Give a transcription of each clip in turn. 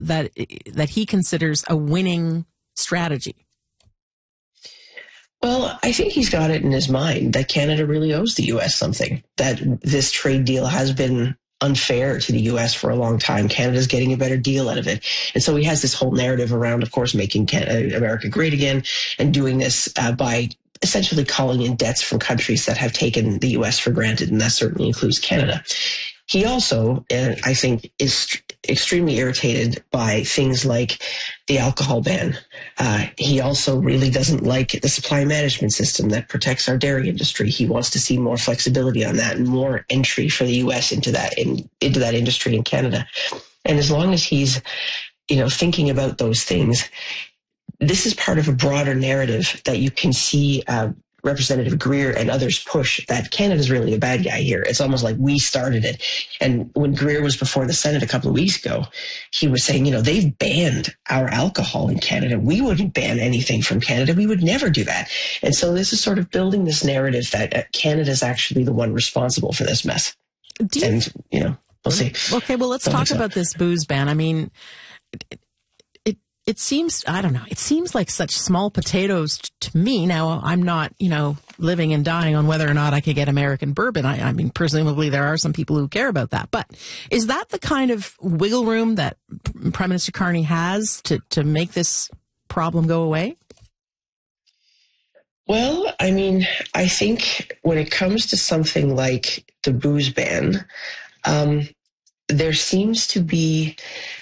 that he considers a winning strategy? Well, I think he's got it in his mind that Canada really owes the U.S. something, that this trade deal has been unfair to the U.S. for a long time. Canada's getting a better deal out of it. And so he has this whole narrative around, of course, making America great again and doing this by essentially calling in debts from countries that have taken the U.S. for granted, and that certainly includes Canada. He also, I think, is extremely irritated by things like the alcohol ban. He also really doesn't like the supply management system that protects our dairy industry. He wants to see more flexibility on that and more entry for the U.S. into that industry in Canada. And as long as he's, thinking about those things, this is part of a broader narrative that you can see Representative Greer and others push, that Canada's really a bad guy here. It's almost like we started it. And when Greer was before the Senate a couple of weeks ago, he was saying, they've banned our alcohol in Canada. We wouldn't ban anything from Canada. We would never do that. And so this is sort of building this narrative that Canada's actually the one responsible for this mess. We'll see. Okay, well, let's talk about this booze ban. I mean, it seems, I don't know, it seems like such small potatoes to me. Now, I'm not, living and dying on whether or not I could get American bourbon. I mean, presumably there are some people who care about that. But is that the kind of wiggle room that Prime Minister Carney has to make this problem go away? Well, I mean, I think when it comes to something like the booze ban, there seems to be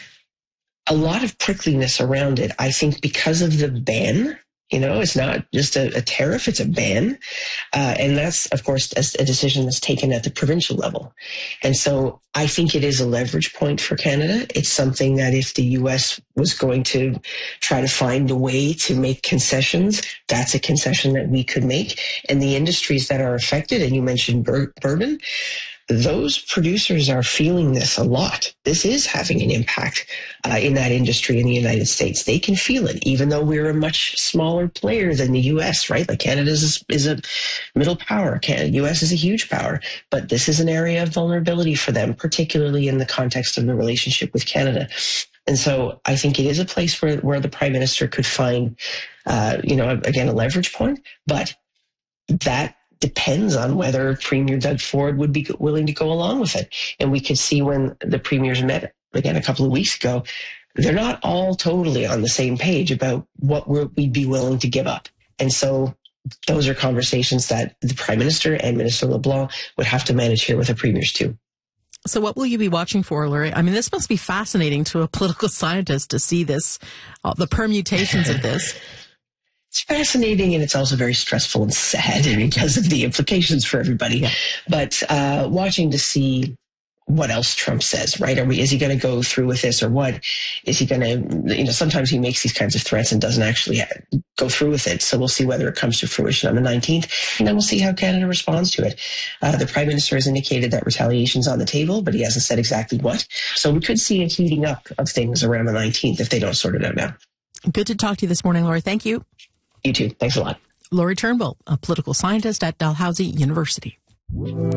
a lot of prickliness around it, I think, because of the ban. It's not just a tariff, it's a ban. And that's, of course, a decision that's taken at the provincial level. And so I think it is a leverage point for Canada. It's something that if the U.S. was going to try to find a way to make concessions, that's a concession that we could make. And the industries that are affected, and you mentioned bourbon, those producers are feeling this a lot. This is having an impact in that industry in the United States. They can feel it, even though we're a much smaller player than the U.S., right? Like Canada is a middle power. U.S. is a huge power. But this is an area of vulnerability for them, particularly in the context of the relationship with Canada. And so I think it is a place where the Prime Minister could find, again, a leverage point. But that depends on whether Premier Doug Ford would be willing to go along with it. And we could see when the premiers met again a couple of weeks ago, they're not all totally on the same page about what we'd be willing to give up. And so those are conversations that the Prime Minister and Minister LeBlanc would have to manage here with the premiers too. So what will you be watching for, Laurie? I mean, this must be fascinating to a political scientist to see this, the permutations of this. It's fascinating, and it's also very stressful and sad because of the implications for everybody. Yeah. But watching to see what else Trump says, right? Is he going to go through with this, or what? Is he going to, sometimes he makes these kinds of threats and doesn't actually go through with it. So we'll see whether it comes to fruition on the 19th, and then we'll see how Canada responds to it. The Prime Minister has indicated that retaliation's on the table, but he hasn't said exactly what. So we could see a heating up of things around the 19th if they don't sort it out now. Good to talk to you this morning, Laurie. Thank you. You too. Thanks a lot. Laurie Turnbull, a political scientist at Dalhousie University.